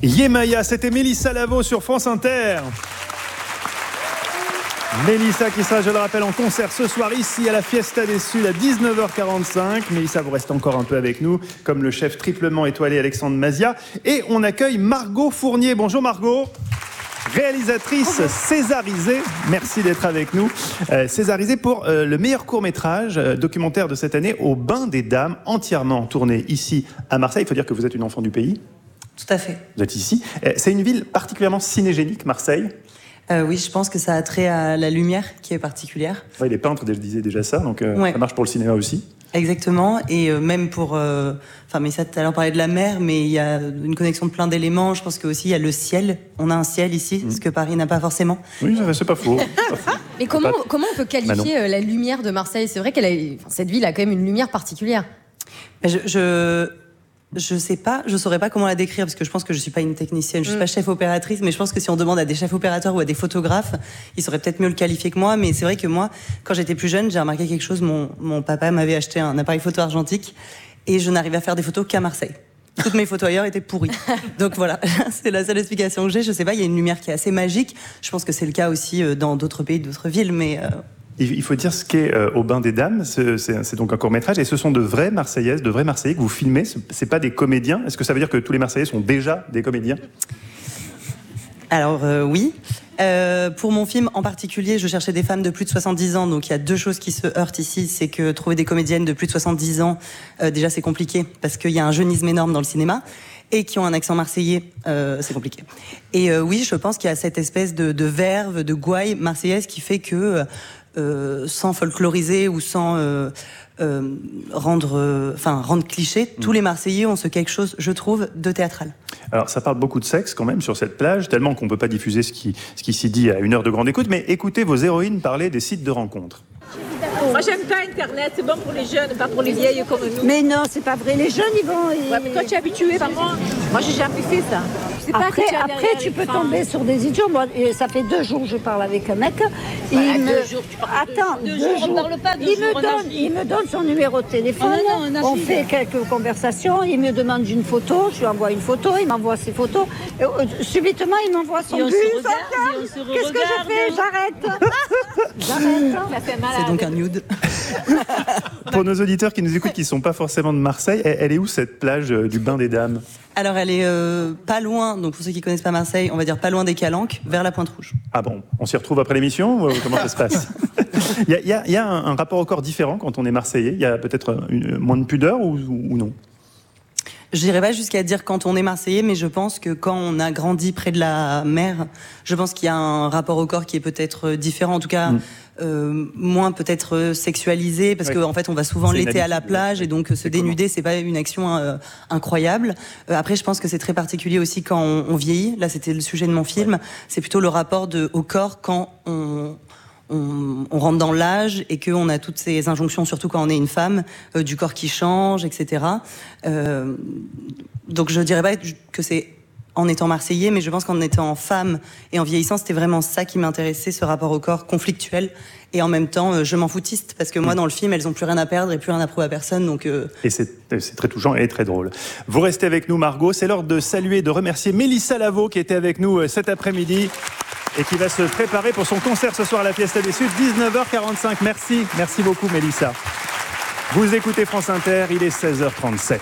Yemaya, c'était Mélissa Lavo sur France Inter. Mélissa qui sera, je le rappelle, en concert ce soir ici à la Fiesta des Suds à 19h45. Mélissa, vous restez encore un peu avec nous, comme le chef triplement étoilé Alexandre Mazia. Et on accueille Margot Fournier. Bonjour Margot. Réalisatrice césarisée, merci d'être avec nous. Césarisée pour le meilleur court-métrage documentaire de cette année, Au Bain des Dames, entièrement tourné ici à Marseille. Il faut dire que vous êtes une enfant du pays. Tout à fait. Vous êtes ici. C'est une ville particulièrement cinégénique, Marseille. Oui, je pense que ça a trait à la lumière qui est particulière. Ouais, les peintres disaient déjà ça, donc ça marche pour le cinéma aussi. Exactement, et même pour... mais ça, tout à l'heure, on parlait de la mer, mais il y a une connexion de plein d'éléments. Je pense qu'aussi, il y a le ciel. On a un ciel ici, ce que Paris n'a pas forcément. Oui, c'est pas faux. Mais comment on peut qualifier la lumière de Marseille ? C'est vrai cette ville a quand même une lumière particulière. Je sais pas, je saurais pas comment la décrire parce que je pense que je suis pas une technicienne, je suis pas chef opératrice, mais je pense que si on demande à des chefs opérateurs ou à des photographes, ils sauraient peut-être mieux le qualifier que moi. Mais c'est vrai que moi, quand j'étais plus jeune, j'ai remarqué quelque chose. Mon papa m'avait acheté un appareil photo argentique et je n'arrivais à faire des photos qu'à Marseille. Toutes mes photos ailleurs étaient pourries. Donc voilà, c'est la seule explication que j'ai. Je sais pas, il y a une lumière qui est assez magique. Je pense que c'est le cas aussi dans d'autres pays, d'autres villes, mais... Il faut dire ce qu'est Au Bain des Dames, c'est donc un court-métrage, et ce sont de vraies Marseillaises, de vrais Marseillais que vous filmez, c'est pas des comédiens. Est-ce que ça veut dire que tous les Marseillais sont déjà des comédiens ? Alors oui. Pour mon film en particulier, je cherchais des femmes de plus de 70 ans, donc il y a deux choses qui se heurtent ici, c'est que trouver des comédiennes de plus de 70 ans, déjà c'est compliqué, parce qu'il y a un jeunisme énorme dans le cinéma, et qui ont un accent marseillais, c'est compliqué. Et oui, je pense qu'il y a cette espèce de verve, de gouaille marseillaise qui fait que... sans folkloriser ou sans rendre cliché, tous les Marseillais ont quelque chose, je trouve, de théâtral. Alors ça parle beaucoup de sexe quand même sur cette plage, tellement qu'on ne peut pas diffuser ce qui s'y dit à 1 heure de grande écoute, mais écoutez vos héroïnes parler des sites de rencontres. Moi j'aime pas Internet, c'est bon pour les jeunes, pas pour les vieilles comme nous. Mais non, c'est pas vrai, les jeunes ils vont... Ouais, mais toi tu es habitué, par moi j'ai jamais fait ça. Après, tu peux tomber sur des idiots. Moi, ça fait 2 jours que je parle avec un mec. 2 jours, tu parles. Attends, 2 jours. On parle pas 2 jours. Il me donne son numéro de téléphone. On fait quelques conversations. Il me demande une photo. Je lui envoie une photo. Il m'envoie ses photos. Subitement, il m'envoie son bus. Qu'est-ce que je fais ? J'arrête. C'est donc un nude. Pour nos auditeurs qui nous écoutent, qui ne sont pas forcément de Marseille, elle est où cette plage du Bain des Dames ? Alors elle est pas loin, donc pour ceux qui connaissent pas Marseille, on va dire pas loin des Calanques, vers la Pointe-Rouge. Ah bon, on s'y retrouve après l'émission ou comment ça se passe ? Il y a un rapport au corps différent quand on est Marseillais. Il y a peut-être moins de pudeur ou non ? Je dirais pas jusqu'à dire quand on est Marseillais, mais je pense que quand on a grandi près de la mer, je pense qu'il y a un rapport au corps qui est peut-être différent, en tout cas moins peut-être sexualisé, parce qu'en fait on va souvent l'été à la plage et donc se dénuder c'est pas une action incroyable. Après je pense que c'est très particulier aussi quand on vieillit. Là c'était le sujet de mon film. C'est plutôt le rapport au corps quand on rentre dans l'âge et qu'on a toutes ces injonctions, surtout quand on est une femme, du corps qui change, etc. Donc je dirais pas que c'est en étant marseillais, mais je pense qu'en étant femme et en vieillissant, c'était vraiment ça qui m'intéressait, ce rapport au corps conflictuel et en même temps je m'en foutiste, parce que moi dans le film elles ont plus rien à perdre et plus rien à prouver à personne, donc Et c'est très touchant et très drôle. Vous restez avec nous Margot, c'est l'heure de saluer et de remercier Mélissa Lavo qui était avec nous cet après-midi et qui va se préparer pour son concert ce soir à la Fiesta des Suds, 19h45. Merci beaucoup Mélissa. Vous écoutez France Inter, il est 16h37.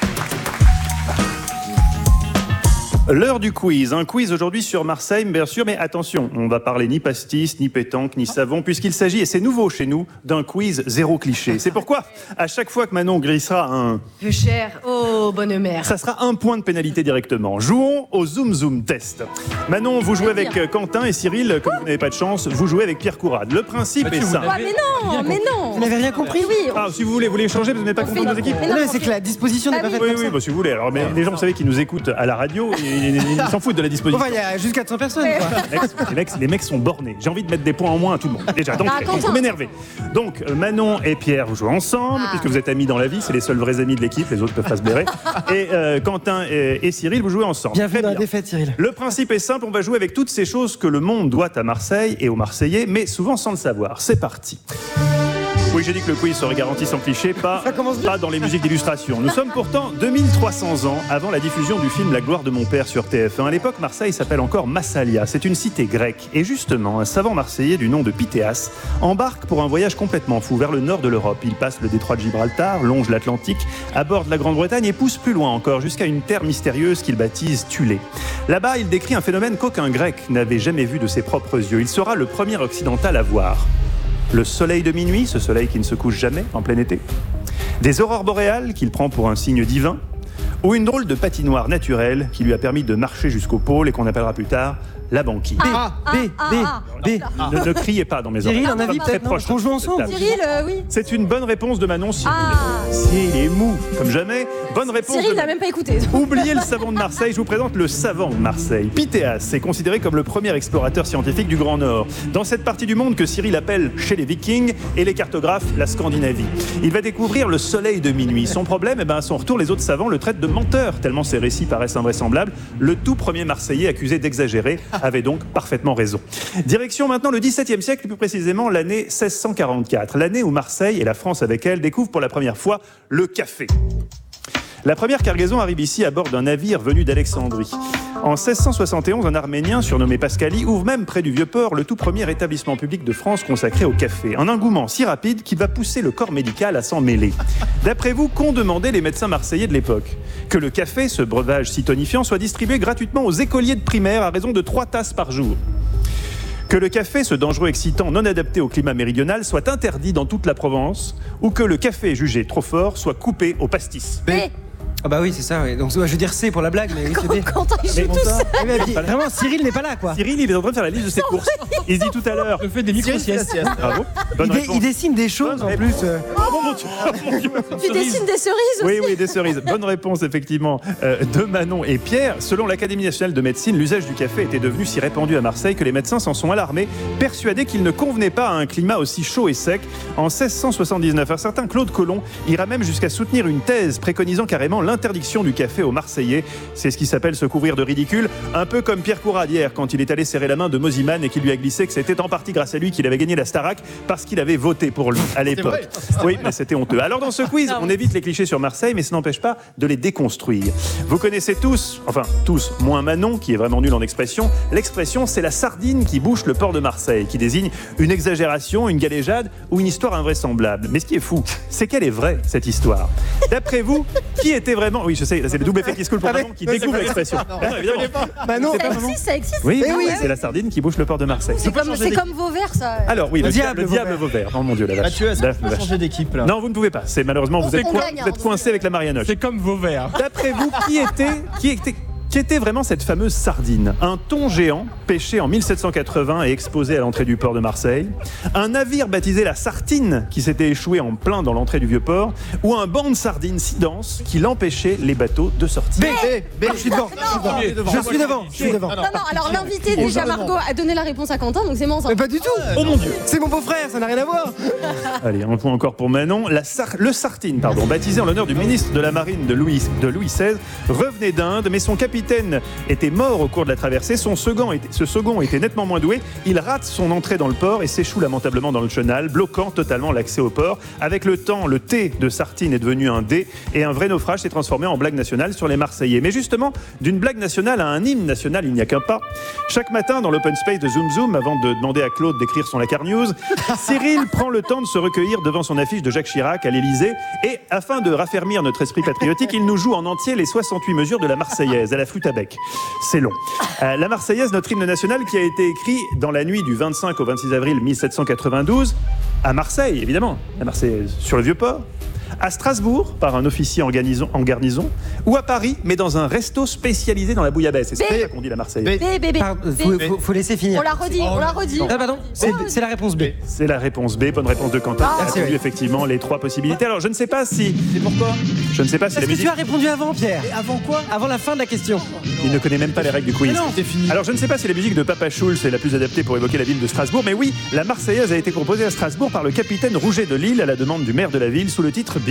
L'heure du quiz. Un quiz aujourd'hui sur Marseille, bien sûr, mais attention, on va parler ni pastis, ni pétanque, ni savon, puisqu'il s'agit, et c'est nouveau chez nous, d'un quiz zéro cliché. C'est pourquoi, à chaque fois que Manon grissera un... Peu cher, oh bonne mère. Ça sera 1 point de pénalité directement. Jouons au Zoom Zoom Test. Manon, vous jouez avec Quentin, et Cyril, comme vous n'avez pas de chance, vous jouez avec Pierre Courade. Le principe est simple. Ah, mais non. Vous n'avez rien compris ? Oui. Ah, si vous voulez changer, vous n'avez pas compris nos équipes. Non, c'est que la disposition n'est pas faite comme ça. Oui, si vous voulez. Alors, mais les gens, vous savez, qui nous écoutent à la radio, ils s'en foutent de la disposition. Enfin, il y a juste 400 personnes, quoi. Les mecs sont bornés. J'ai envie de mettre des points en moins à tout le monde. Déjà, donc, vous m'énervez. Donc, Manon et Pierre, vous jouez ensemble, puisque vous êtes amis dans la vie. C'est les seuls vrais amis de l'équipe. Les autres peuvent pas se blairer. Et Quentin et Cyril, vous jouez ensemble. Bienvenue dans la défaite, Cyril. Le principe est simple. On va jouer avec toutes ces choses que le monde doit à Marseille et aux Marseillais, mais souvent sans le savoir. C'est parti. Oui, j'ai dit que le quiz serait garanti sans cliché, pas dans les musiques d'illustration. Nous sommes pourtant 2300 ans avant la diffusion du film La gloire de mon père sur TF1. À l'époque, Marseille s'appelle encore Massalia. C'est une cité grecque. Et justement, un savant marseillais du nom de Pythéas embarque pour un voyage complètement fou vers le nord de l'Europe. Il passe le détroit de Gibraltar, longe l'Atlantique, aborde la Grande-Bretagne et pousse plus loin encore jusqu'à une terre mystérieuse qu'il baptise Thulé. Là-bas, il décrit un phénomène qu'aucun grec n'avait jamais vu de ses propres yeux. Il sera le premier occidental à voir. Le soleil de minuit, ce soleil qui ne se couche jamais en plein été. Des aurores boréales qu'il prend pour un signe divin. Ou une drôle de patinoire naturelle qui lui a permis de marcher jusqu'au pôle et qu'on appellera plus tard la banquise. B. Ne criez pas dans mes oreilles. Cyril, un avis très peut-être, proche. on joue ensemble. Cyril, oui. C'est une bonne réponse de Manon Cyril. Cyril est mou, comme jamais. Bonne réponse. Cyril de... n'a même pas écouté. Oubliez le savant de Marseille, je vous présente le savant de Marseille. Pythéas est considéré comme le premier explorateur scientifique du Grand Nord, dans cette partie du monde que Cyril appelle chez les Vikings et les cartographes la Scandinavie. Il va découvrir le soleil de minuit. Son problème, à son retour, les autres savants le traitent de menteur, tellement ses récits paraissent invraisemblables. Le tout premier Marseillais accusé d'exagérer avait donc parfaitement raison. Direction maintenant le XVIIe siècle, plus précisément l'année 1644, l'année où Marseille et la France avec elle découvrent pour la première fois le café. La première cargaison arrive ici à bord d'un navire venu d'Alexandrie. En 1671, un Arménien surnommé Pascali ouvre même près du Vieux-Port le tout premier établissement public de France consacré au café. Un engouement si rapide qu'il va pousser le corps médical à s'en mêler. D'après vous, qu'ont demandé les médecins marseillais de l'époque ? Que le café, ce breuvage si tonifiant, soit distribué gratuitement aux écoliers de primaire à raison de 3 tasses par jour. Que le café, ce dangereux excitant non adapté au climat méridional, soit interdit dans toute la Provence, ou que le café jugé trop fort soit coupé au pastis. Ah bah oui, c'est ça, oui. Donc je veux dire C pour la blague, mais oui, c'est B. Quentin, il joue tout seul. Vraiment, Cyril n'est pas là, quoi. Cyril, il est en train de faire la liste de ses courses. Il dit tout à l'heure. Je fais des micro-siestes. Bravo. Bonne réponse. Il dessine des choses en plus. Tu dessines des cerises aussi. Oui, des cerises. Bonne réponse, effectivement, de Manon et Pierre. Selon l'Académie nationale de médecine, l'usage du café était devenu si répandu à Marseille que les médecins s'en sont alarmés, persuadés qu'il ne convenait pas à un climat aussi chaud et sec. En 1679, un certain Claude Colomb ira même jusqu'à soutenir une thèse préconisant carrément l'interdiction du café aux Marseillais. C'est ce qui s'appelle se couvrir de ridicule, un peu comme Pierre Courade hier quand il est allé serrer la main de Moziman et qui lui a glissé que c'était en partie grâce à lui qu'il avait gagné la Starac parce qu'il avait voté pour lui à l'époque. Oui, mais c'était honteux. Alors dans ce quiz, on évite les clichés sur Marseille, mais ça n'empêche pas de les déconstruire. Vous connaissez tous, enfin tous, moins Manon qui est vraiment nul en expression, l'expression c'est la sardine qui bouche le port de Marseille, qui désigne une exagération, une galéjade ou une histoire invraisemblable. Mais ce qui est fou, c'est qu'elle est vraie, cette histoire. D'après vous, qui était vraiment... Oui, je sais, c'est le double effet qui se coule pour Manon qui découvre l'expression. Manon, Ça existe. oui, c'est la sardine qui bouche le port de Marseille. C'est comme Vauvert, ça. Alors oui, le diable diable Vauvert. Oh mon Dieu, la vache. Mathieu, est-ce qu'on peut changer d'équipe là ? Non, vous ne pouvez pas. C'est malheureusement, vous êtes coincé avec la Marianoche. C'est comme Vauvert. D'après vous, qui était vraiment cette fameuse sardine ? Un thon géant, pêché en 1780 et exposé à l'entrée du port de Marseille ? Un navire baptisé la Sartine, qui s'était échoué en plein dans l'entrée du Vieux-Port ? Ou un banc de sardines si dense qu'il empêchait les bateaux de sortir ? B, je suis devant. Je suis devant. Non, alors l'invité, déjà Margot, a donné la réponse à Quentin, donc c'est bon. Mais pas du tout. Oh mon Dieu ! C'est mon beau-frère, ça n'a rien à voir. Allez, un point encore pour Manon. Le Sartine, baptisé en l'honneur du ministre de la Marine de Louis XVI, revenait d'Inde, mais son capitaine était mort au cours de la traversée. Ce second était nettement moins doué. Il rate son entrée dans le port et s'échoue lamentablement dans le chenal, bloquant totalement l'accès au port. Avec le temps, le T de Sartine est devenu un D et un vrai naufrage s'est transformé en blague nationale sur les Marseillais. Mais justement, d'une blague nationale à un hymne national, il n'y a qu'un pas. Chaque matin, dans l'open space de Zoom Zoom, avant de demander à Claude d'écrire son Lacar News, Cyril prend le temps de se recueillir devant son affiche de Jacques Chirac à l'Élysée et, afin de raffermir notre esprit patriotique, il nous joue en entier les 68 mesures de la Marseillaise à la flûte à bec. C'est long. La Marseillaise, notre hymne national qui a été écrit dans la nuit du 25 au 26 avril 1792 à Marseille, évidemment. La Marseillaise sur le Vieux-Port. À Strasbourg, par un officier en garnison, ou à Paris, mais dans un resto spécialisé dans la bouillabaisse. C'est ça qu'on dit la Marseillaise. Faut laisser finir. On l'a redit. Ah pardon, c'est la réponse B. C'est la réponse B, bonne réponse de Quentin. Il a répondu effectivement les 3 possibilités. Alors je ne sais pas si... Et pourquoi ? Je ne sais pas si Parce la que musique... tu as répondu avant, Pierre. Et avant quoi ? Avant la fin de la question. Il ne connaît même pas les règles du quiz. Non, c'est fini. Alors je ne sais pas si la musique de Papa Schulz est la plus adaptée pour évoquer la ville de Strasbourg, mais oui, la Marseillaise a été composée à Strasbourg par le capitaine Rouget de Lille à la demande du maire de la ville sous le titre Bien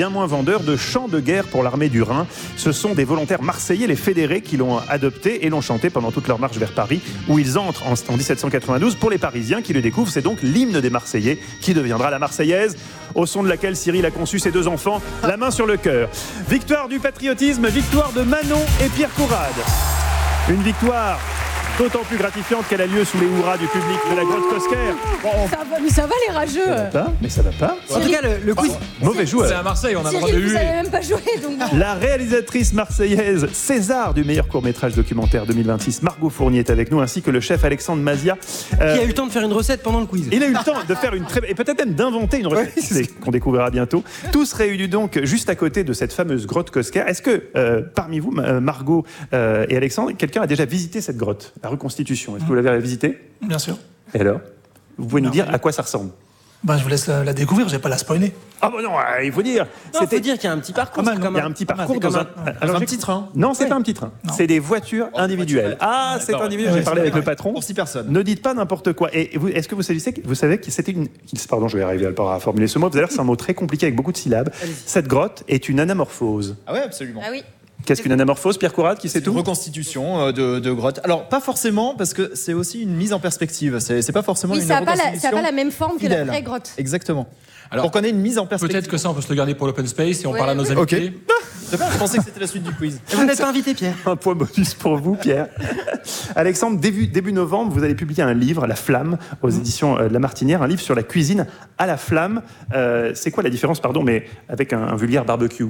bien moins vendeur de chants de guerre pour l'armée du Rhin. Ce sont des volontaires marseillais, les fédérés, qui l'ont adopté et l'ont chanté pendant toute leur marche vers Paris, où ils entrent en 1792. Pour les Parisiens qui le découvrent, c'est donc l'hymne des Marseillais qui deviendra la Marseillaise, au son de laquelle Cyril a conçu ses 2 enfants, la main sur le cœur. Victoire du patriotisme, victoire de Manon et Pierre Courade. Une victoire d'autant plus gratifiante qu'elle a lieu sous les hurrahs du public de la grotte Cosquer. Ça va les rageux. Mais ça va pas. En tout cas, le quiz. Mauvais joueur. C'est à Marseille, on a le droit de Cyril, vous huer. savez même pas jouer, donc... La réalisatrice marseillaise César du meilleur court-métrage documentaire 2026, Margot Fournier, est avec nous, ainsi que le chef Alexandre Mazia. Qui a eu le temps de faire une recette pendant le quiz. Il a eu le temps de faire une très... et peut-être même d'inventer une recette qu'on découvrira bientôt. Tous réunis donc juste à côté de cette fameuse grotte Cosquer. Est-ce que parmi vous, Margot et Alexandre, quelqu'un a déjà visité cette grotte, la reconstitution? Est-ce que vous l'avez visitée? Bien sûr. Et alors? Vous pouvez nous dire à quoi ça ressemble? Je vous laisse la découvrir, je vais pas la spoiler. Ah bah non, il faut dire. Il faut dire qu'il y a un petit parcours. Il y a un petit parcours dans un petit train. Non, c'est pas un petit train. C'est des voitures individuelles. Ah, c'est individuel. J'ai parlé avec le patron. Pour 6 personnes. Ne dites pas n'importe quoi. Et est-ce que vous savez que c'était une... Pardon, je vais arriver à formuler ce mot. Vous allez voir, c'est un mot très compliqué avec beaucoup de syllabes. Cette grotte est une anamorphose. Ah ouais, absolument. Ah oui. Qu'est-ce qu'une anamorphose, Pierre Courade, qui sait Une tout? reconstitution de grotte. Alors, pas forcément, parce que c'est aussi une mise en perspective. C'est pas forcément Oui, une ça n'a reconstitution. pas la même forme que la fidèle. vraie grotte. Exactement. Alors, pour qu'on ait une mise en perspective. peut-être que ça, on peut se le garder pour l'open space et on Ouais. parle à nos Ok. invités. C'est bien, je pensais que c'était la suite du quiz. Et vous n'êtes pas invité, Pierre. Un point bonus pour vous, Pierre. Alexandre, début novembre, vous allez publier un livre, La Flamme, aux éditions de La Martinière, un livre sur la cuisine à la flamme. C'est quoi la différence, mais avec un vulgaire barbecue?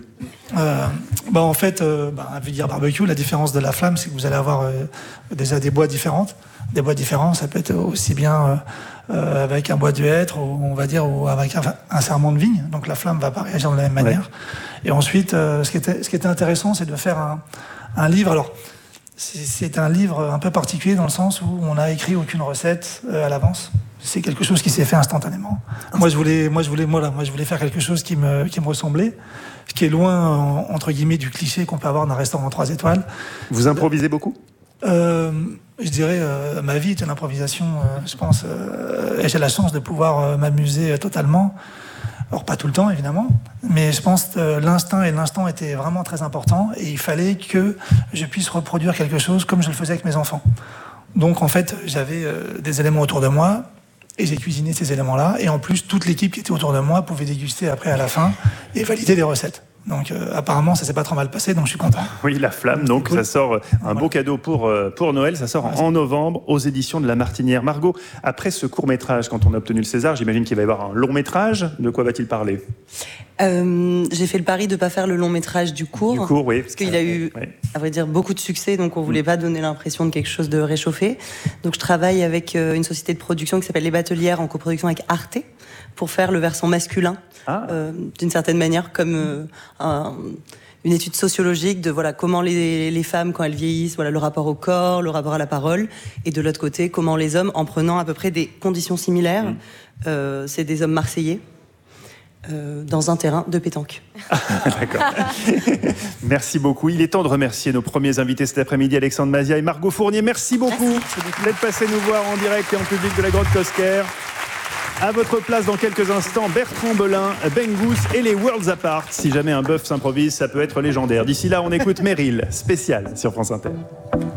En fait, un vulgaire barbecue, la différence de la flamme, c'est que vous allez avoir déjà des bois différentes. Des bois différents, ça peut être aussi bien avec un bois de hêtre, ou on va dire, ou avec un serment de vigne. Donc la flamme va pas réagir de la même manière. Et ensuite, ce qui était intéressant, c'est de faire un livre. Alors, c'est un livre un peu particulier dans le sens où on n'a écrit aucune recette à l'avance. C'est quelque chose qui s'est fait instantanément. Moi, je voulais faire quelque chose qui me ressemblait, ce qui est loin, entre guillemets, du cliché qu'on peut avoir d'un restaurant 3 étoiles. Vous improvisez beaucoup? Je dirais, ma vie est une improvisation, je pense, et j'ai la chance de pouvoir m'amuser totalement. Alors, pas tout le temps, évidemment, mais je pense que l'instinct était vraiment très important, et il fallait que je puisse reproduire quelque chose comme je le faisais avec mes enfants. Donc, en fait, j'avais des éléments autour de moi, et j'ai cuisiné ces éléments-là, et en plus, toute l'équipe qui était autour de moi pouvait déguster après à la fin, et valider des recettes. Donc apparemment ça s'est pas trop mal passé, donc je suis content. Oui, La Flamme, donc ça sort, un beau cadeau pour Noël, ça sort en novembre aux éditions de La Martinière. Margot, après ce court-métrage, quand on a obtenu le César, j'imagine qu'il va y avoir un long-métrage. De quoi va-t-il parler? J'ai fait le pari de ne pas faire le long-métrage du cours. Du cours, oui. Parce qu'il a eu, à vrai dire, beaucoup de succès, donc on voulait pas donner l'impression de quelque chose de réchauffé. Donc je travaille avec une société de production qui s'appelle Les Batelières, en coproduction avec Arte, pour faire le versant masculin, d'une certaine manière, comme une étude sociologique de comment les femmes, quand elles vieillissent, le rapport au corps, le rapport à la parole, et de l'autre côté, comment les hommes, en prenant à peu près des conditions similaires, c'est des hommes marseillais, dans un terrain de pétanque. D'accord. Merci beaucoup. Il est temps de remercier nos premiers invités cet après-midi, Alexandre Mazia et Margot Fournier. Merci beaucoup d'être passés nous voir en direct et en public de la grotte Cosquer. À votre place dans quelques instants, Bertrand Belin, Bengouz et les Worlds Apart. Si jamais un bœuf s'improvise, ça peut être légendaire. D'ici là, on écoute Meryl, spécial sur France Inter.